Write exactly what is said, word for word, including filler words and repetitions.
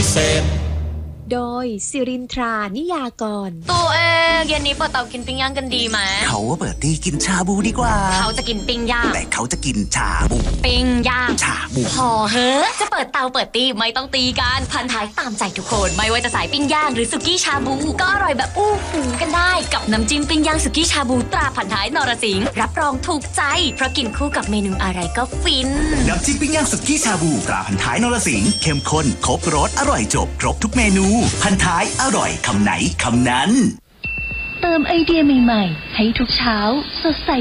พิเศษโดยสิรินทรานิยากรตัวเองเย็นนี้เปิดเตากินปิ้งย่างกันดีไหมเขาว่าเปิดตีกินชาบูดีกว่าเขาจะกินปิ้งย่างแต่เขาจะกินชาบูปิ้งย่างชาบูพอเฮ้อจะเปิดเตาเปิดตีไม่ต้องตีกันพันท้ายตามใจทุกคนไม่ว่าจะสายปิ้งย่างหรือสุกี้ชาบูก็อร่อยแบบอู้หูกันได้กับน้ำจิ้มปิ้งย่างสุกี้ชาบูตราพันท้ายนรสิงห์รับรองถูกใจเพราะกินคู่กับเมนูอะไรก็ฟินน้ำจิ้มปิ้งย่างสุกี้ชาบูตราพันท้ายนรสิงห์เข้มข้นครบรสอร่อยจบครบทุกเมนูพันท้ายอร่อยคำไหนคำนั้นเติมไอเดียใหม่ๆให้ทุกเช้าสดใส